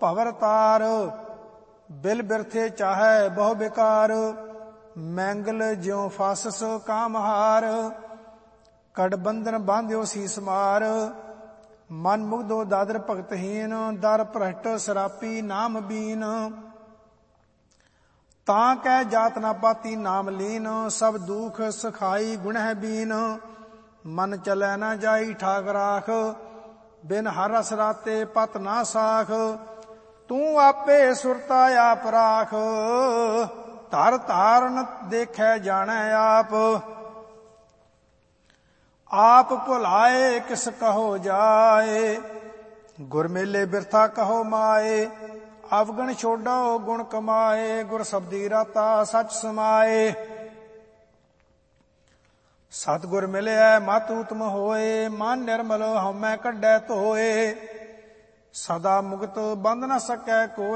ਭਵਰ ਤਾਰ। ਬਿਲ ਬਿਰਥੇ ਚਾਹੈ ਬਹੁ ਬਿਕਾਰ, ਮੈਂਗਲ ਜਿਉ ਫਾਸਸ ਕਾਮਹਾਰ। ਕੜ ਬੰਧਨ ਬਾਂਧਿਓ ਸੀਸ ਮਾਰ, ਮਨ ਮੁਗਧੋ ਦਾਦਰ ਭਗਤਹੀਨ। ਦਰ ਭ੍ਰਸ਼ਟ ਸਰਾਪੀ ਨਾਮ ਬੀਨ, ਤਾਂ ਕਹਿ ਜਾਤ ਨਾ ਪਾਤੀ ਨਾਮ ਲੀਨ। ਸਭ ਦੁਖ ਸਖਾਈ ਗੁਣਹਿ ਬੀਨ, ਮਨ ਚਲੈ ਨਾ ਜਾਈ ਠਾਕ ਰਾਖ। ਬਿਨ ਹਰ ਰਸ ਰਾਤੇ ਪਤ ਨਾ ਸਾਖ, ਤੂੰ ਆਪੇ ਸੁਰਤਾ ਆਪ ਰਾਖ। ਧਰ ਧਾਰਨ ਦੇਖੈ ਜਾਣੈ ਆਪ, ਆਪ ਭੁਲਾਏ ਕਿਸ ਕਹੋ ਜਾਏ। ਗੁਰ ਮੇਲੇ ਬਿਰਥਾ ਕਹੋ ਮਾਏ, ਅਵਗਣ ਛੋਡੋ ਗੁਣ ਕਮਾਏ। ਗੁਰ ਸਬਦੀ ਰਾਤਾ ਸਚ ਸਮਾਏ, ਸਤਿਗੁਰ ਮਿਲਿਆ ਮਤ ਉਤਮ ਹੋਏ। ਮਨ ਨਿਰਮਲ ਹਉਮੈ ਕੱਢੈ ਧੋਏ, ਸਦਾ ਮੁਕਤ ਬੰਧ ਨ ਸਕੈ ਕੋ।